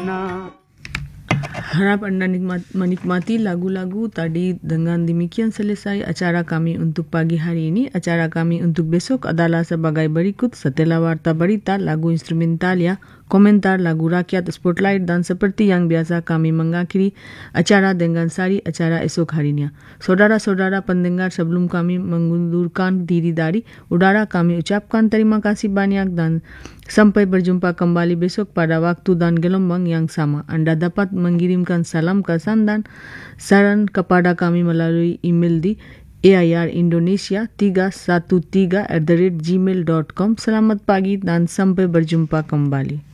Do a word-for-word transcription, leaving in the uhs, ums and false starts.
Harap Anda nikmat, menikmati lagu-lagu tadi. Dengan demikian selesai acara kami untuk pagi hari ini. Acara kami untuk besok adalah sebagai berikut. Setelah warta berita, lagu instrumental ya, komentar, lagu rakyat, spotlight, dan seperti yang biasa kami mengakhiri acara dengan sari acara esok harinya. Saudara-saudara pendengar, sebelum kami mengundurkan diri dari udara, kami ucapkan terima kasih banyak dan sampai berjumpa kembali besok pada waktu dan gelombang yang sama. Anda dapat mengirimkan salam kesan dan saran kepada kami melalui email di airindonesia tiga satu tiga at the rate gmail dot com. Selamat pagi dan sampai berjumpa kembali.